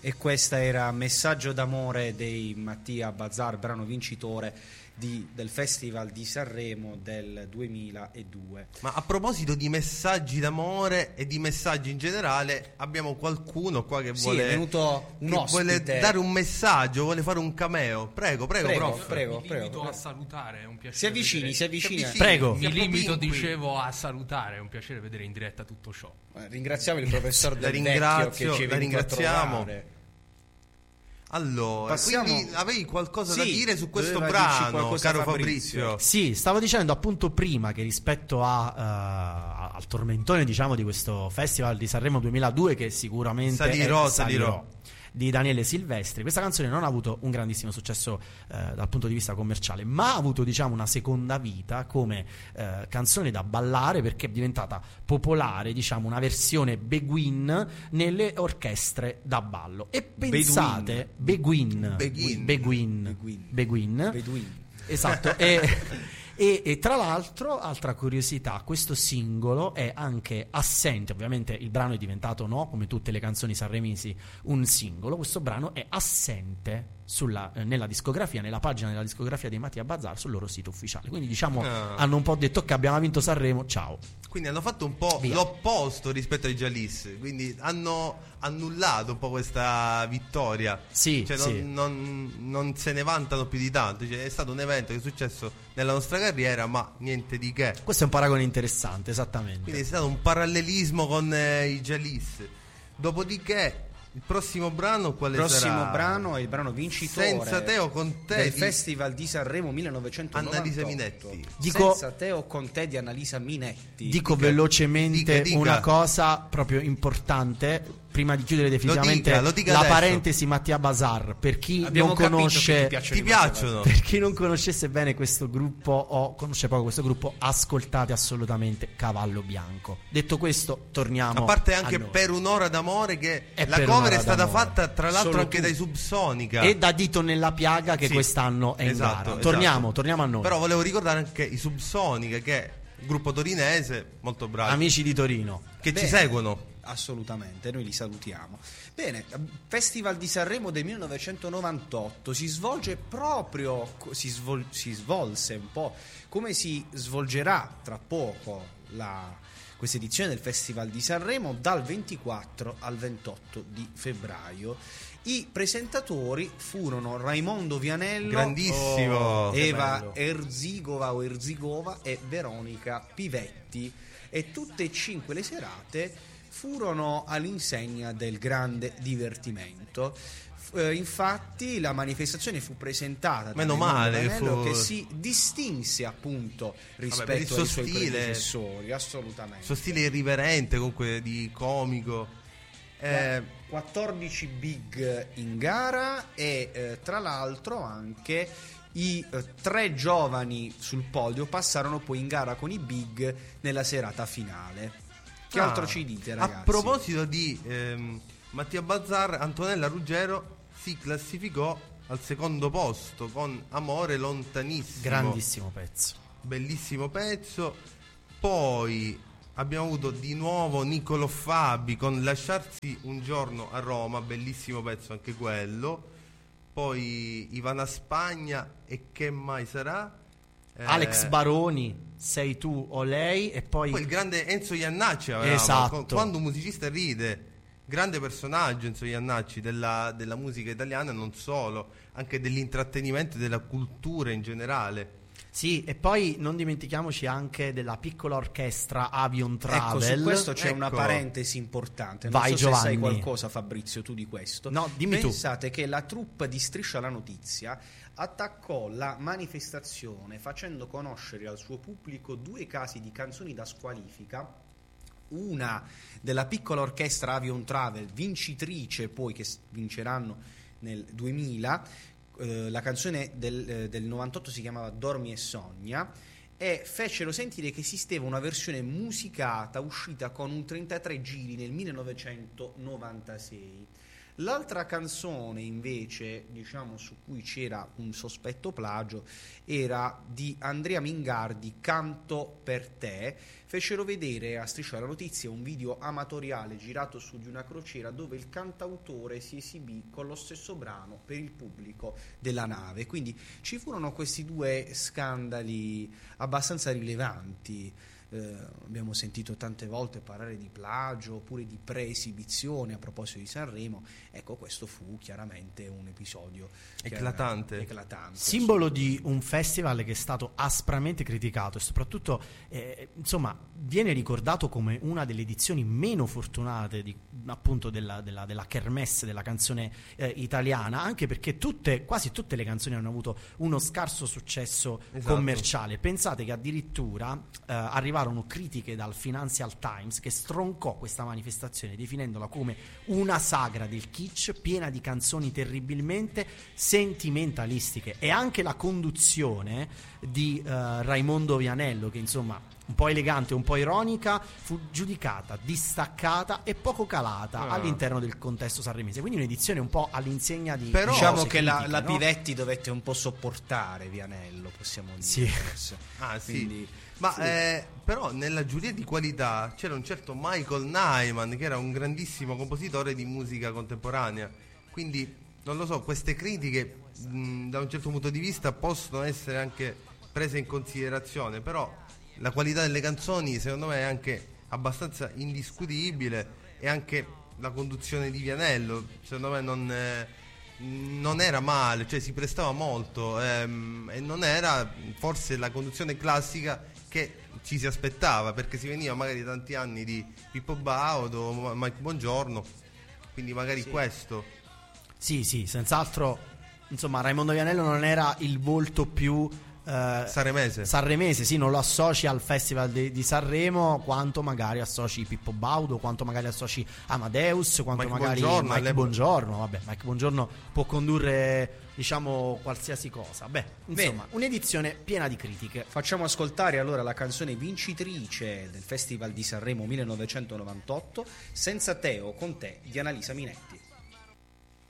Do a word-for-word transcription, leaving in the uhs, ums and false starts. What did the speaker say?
E questa era Messaggio d'amore dei Mattia Bazar, brano vincitore di, del Festival di Sanremo del duemiladue. Ma a proposito di messaggi d'amore e di messaggi in generale, abbiamo qualcuno qua che Sì, vuole, è venuto un che ospite. vuole dare un messaggio, vuole fare un cameo. Prego, prego, Prego, prof. prego, Mi prego. limito prego. a salutare, è un piacere. Si avvicini, vedere- si avvicini. Si avvicini. Prego. Mi Si limito, appropri qui. dicevo, a salutare, è un piacere vedere in diretta tutto ciò. Eh, Ringraziamo il professor La Del ringrazio, Vecchio che ci è la venuto a ringraziamo. trovare. Allora, Passiamo- quindi avevi qualcosa da Sì, dire su questo doveva dirci brano, qualcosa caro Fabrizio. Fabrizio? Sì, stavo dicendo appunto prima che rispetto a, eh, al tormentone, diciamo, di questo Festival di Sanremo duemiladue, che sicuramente Salirò, è salirò. di Daniele Silvestri, questa canzone non ha avuto un grandissimo successo eh, dal punto di vista commerciale, ma ha avuto, diciamo, una seconda vita come eh, canzone da ballare, perché è diventata popolare, diciamo, una versione Beguin nelle orchestre da ballo. E pensate, Beguin, Beguin. Beguin, Beguin. Beguin, Beduini. esatto. e, e, e tra l'altro, altra curiosità, questo singolo è anche assente. Ovviamente il brano è diventato, no, come tutte le canzoni sanremesi, un singolo. Questo brano è assente sulla, eh, nella discografia, nella pagina della discografia dei Mattia Bazar, sul loro sito ufficiale. Quindi, diciamo, Ah. hanno un po' detto che abbiamo vinto Sanremo, ciao. Quindi hanno fatto un po' Via. l'opposto rispetto ai Jalis, quindi hanno annullato un po' questa vittoria. Sì, Cioè, sì. non, non- non se ne vantano più di tanto. Cioè, è stato un evento che è successo nella nostra carriera, ma niente di che. Questo è un paragone interessante, esattamente. Quindi è stato un parallelismo con eh, i Jalis. Dopodiché, il prossimo brano quale Il prossimo sarà? brano è il brano vincitore Senza te o con te del di Festival di Sanremo millenovecentonovantotto. Annalisa Minetti. Dico- Senza te o con te di Annalisa Minetti. Dico Dica, velocemente dica, dica. una cosa proprio importante prima di chiudere definitivamente dica, lo dica la adesso. parentesi Mattia Bazar. Per chi Abbiamo non capito conosce, che ti piacciono Ti i Mattia piacciono? per chi non conoscesse bene questo gruppo o conosce poco questo gruppo, ascoltate assolutamente Cavallo Bianco. Detto questo, torniamo A parte anche a noi. Per un'ora d'amore, che E la per cover un'ora è stata d'amore. fatta tra l'altro Solo anche tu. dai Subsonica. E da Dito nella piaga, che Sì, quest'anno è in esatto, gara. esatto. Torniamo, torniamo a noi. Però volevo ricordare anche i Subsonica, che è un gruppo torinese molto bravo, Amici di Torino. che ci Bene. seguono. Assolutamente, noi li salutiamo. Bene, Festival di Sanremo del millenovecentonovantotto si svolge proprio, si, svol- si svolse un po' come si svolgerà tra poco la, questa edizione del Festival di Sanremo, dal ventiquattro al ventotto di febbraio. I presentatori furono Raimondo Vianello, Grandissimo. oh, Che Eva bello. Erzigova o Erzigova e Veronica Pivetti, e tutte e cinque le serate furono all'insegna del grande divertimento. F- eh, infatti la manifestazione fu presentata da Meno Raimondo male che Vianello, fu- che si distinse appunto rispetto per il suo ai suoi stile. predecessori, assolutamente. Il suo stile irriverente, comunque di comico. Eh, quattordici big in gara e eh, tra l'altro anche i eh, tre giovani sul podio passarono poi in gara con i big nella serata finale. Che ah, altro ci dite, ragazzi? A proposito di ehm, Mattia Bazar, Antonella Ruggero si classificò al secondo posto con Amore lontanissimo. Grandissimo pezzo. Bellissimo pezzo. Poi abbiamo avuto di nuovo Niccolò Fabi con Lasciarsi un giorno a Roma, bellissimo pezzo anche quello. Poi Ivana Spagna e Che mai sarà? Eh, Alex Baroni, Sei tu o lei, e poi, Poi il grande Enzo Iannacci avevamo, Esatto. co- quando un musicista ride. Grande personaggio Enzo Iannacci della, della musica italiana, e non solo, anche dell'intrattenimento e della cultura in generale. Sì, e poi non dimentichiamoci anche della piccola orchestra Avion Travel. Ecco, su questo c'è Ecco. una parentesi importante. Non Vai, so se sai Giovanni. qualcosa, Fabrizio, tu di questo. No, dimmi tu. Pensate che la troupe di Striscia la Notizia attaccò la manifestazione facendo conoscere al suo pubblico due casi di canzoni da squalifica, una della piccola orchestra Avion Travel, vincitrice poi, che s- vinceranno nel duemila. Eh, la canzone del, eh, del novantotto si chiamava Dormi e sogna, e fecero sentire che esisteva una versione musicata uscita con un trentatré giri nel millenovecentonovantasei. L'altra canzone invece, diciamo, su cui c'era un sospetto plagio era di Andrea Mingardi, Canto per te. Fecero vedere a Striscia la Notizia un video amatoriale girato su di una crociera dove il cantautore si esibì con lo stesso brano per il pubblico della nave. Quindi ci furono questi due scandali abbastanza rilevanti. Eh, abbiamo sentito tante volte parlare di plagio oppure di pre-esibizione a proposito di Sanremo. Ecco, questo fu chiaramente un episodio eclatante, eclatante simbolo di un festival che è stato aspramente criticato e soprattutto eh, insomma viene ricordato come una delle edizioni meno fortunate di, appunto della, della, della kermesse della canzone eh, italiana, anche perché tutte, quasi tutte le canzoni hanno avuto uno scarso successo esatto. commerciale. Pensate che addirittura eh, arrivarono critiche dal Financial Times che stroncò questa manifestazione definendola come una sagra del kitsch piena di canzoni terribilmente sentimentalistiche, e anche la conduzione di uh, Raimondo Vianello, che insomma un po' elegante, un po' ironica, fu giudicata distaccata e poco calata ah. all'interno del contesto sanremese, quindi un'edizione un po' all'insegna di Però diciamo cose che la, critiche, la no? Pivetti dovette un po' sopportare Vianello, possiamo dire. Sì. Forse. Ah sì, Quindi, ma fu- eh, però nella giuria di qualità c'era un certo Michael Nyman che era un grandissimo compositore di musica contemporanea, quindi non lo so, queste critiche mh, da un certo punto di vista possono essere anche prese in considerazione, però la qualità delle canzoni secondo me è anche abbastanza indiscutibile, e anche la conduzione di Vianello secondo me non, eh, non era male, cioè si prestava molto, ehm, e non era forse la conduzione classica che ci si aspettava, perché si veniva magari da tanti anni di Pippo Baudo, Mike Bongiorno, quindi magari Sì. questo. Sì, sì, senz'altro. Insomma, Raimondo Vianello non era il volto più eh, Sanremese. sanremese, sì, non lo associ al Festival di, di Sanremo quanto magari associ Pippo Baudo, quanto magari associ Amadeus, quanto Mike magari Bongiorno, Mike all'epoca. Bongiorno. Vabbè, Mike Bongiorno può condurre, diciamo, qualsiasi cosa. Beh, insomma, Bene. un'edizione piena di critiche. Facciamo ascoltare allora la canzone vincitrice del Festival di Sanremo millenovecentonovantotto, Senza te o con te, di Annalisa Minetti.